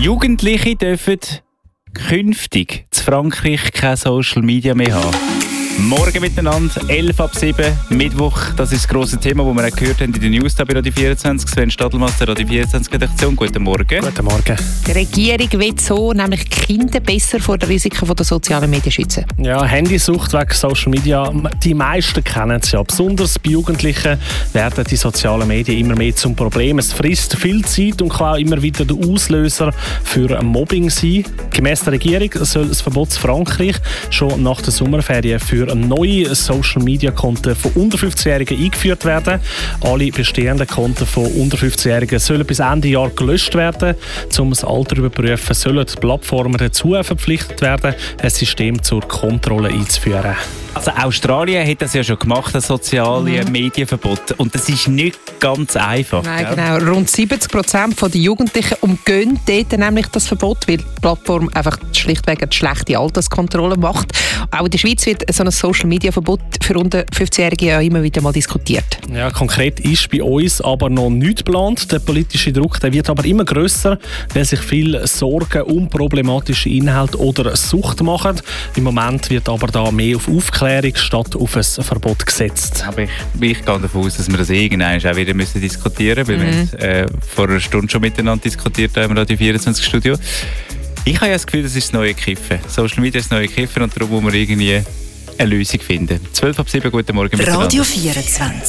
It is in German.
Jugendliche dürfen künftig in Frankreich kein Social Media mehr haben. Morgen miteinander, 11 ab 7, Mittwoch. Das ist das grosse Thema, das wir auch gehört haben in den News bei Radio 24. Sven Stadelmaster, Radio 24 Redaktion. Guten Morgen. Guten Morgen. Die Regierung will so nämlich Kinder besser vor den Risiken der sozialen Medien schützen. Ja, Handysucht wegen Social Media. Die meisten kennen es ja. Besonders bei Jugendlichen werden die sozialen Medien immer mehr zum Problem. Es frisst viel Zeit und kann auch immer wieder der Auslöser für Mobbing sein. Gemäss der Regierung soll das Verbot in Frankreich schon nach der Sommerferien für neue Social-Media-Konten von unter 15-Jährigen eingeführt werden. Alle bestehenden Konten von unter 15-Jährigen sollen bis Ende Jahr gelöscht werden. Um das Alter zu überprüfen, sollen die Plattformen dazu verpflichtet werden, ein System zur Kontrolle einzuführen. Also Australien hat das ja schon gemacht, das soziale Medienverbot. Und das ist nicht ganz einfach. Nein, genau. Rund 70% der Jugendlichen umgehen dort nämlich das Verbot, weil die Plattform einfach schlichtweg eine schlechte Alterskontrolle macht. Auch in der Schweiz wird so ein Social-Media-Verbot für unter 15-Jährige ja immer wieder mal diskutiert. Ja, konkret ist bei uns aber noch nichts geplant. Der politische Druck der wird aber immer grösser, weil sich viele Sorgen um problematische Inhalte oder Sucht machen. Im Moment wird aber da mehr auf Aufklärung statt auf ein Verbot gesetzt. Aber ich gehe davon aus, dass wir das irgendwann auch wieder diskutieren müssen, weil wir vor einer Stunde schon miteinander diskutiert haben im Radio 24 Studio. Ich habe ja das Gefühl, das ist das neue Kiffen. Social Media ist das neue Kiffen und darum muss man irgendwie eine Lösung finden. 12 ab 7, guten Morgen miteinander. Radio 24.